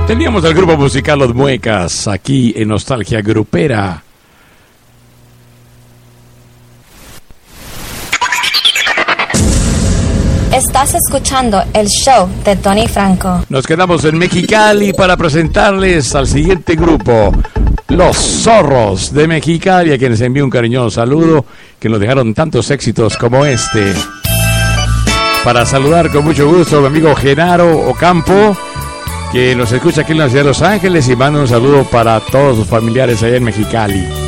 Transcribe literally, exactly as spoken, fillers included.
Teníamos el grupo musical Los Muecas aquí en Nostalgia Grupera. Estás escuchando el show de Tony Franco. Nos quedamos en Mexicali para presentarles al siguiente grupo, Los Zorros de Mexicali, a quienes envío un cariñoso saludo, que nos dejaron tantos éxitos como este. Para saludar con mucho gusto a mi amigo Genaro Ocampo, que nos escucha aquí en la ciudad de Los Ángeles, y manda un saludo para todos sus familiares allá en Mexicali.